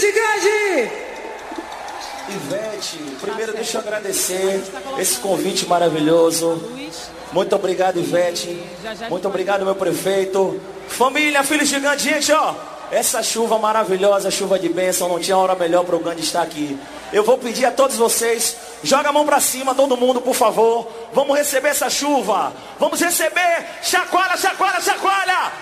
Gigante! Ivete, primeiro deixa eu agradecer esse convite maravilhoso. Muito obrigado, Ivete. Muito obrigado, meu prefeito. Família, Filho Gigante, gente, ó. Essa chuva maravilhosa, chuva de bênção, não tinha hora melhor para o Gandhi estar aqui. Eu vou pedir a todos vocês, joga a mão para cima, todo mundo, por favor. Vamos receber essa chuva. Vamos receber. Chacoalha, chacoalha, chacoalha.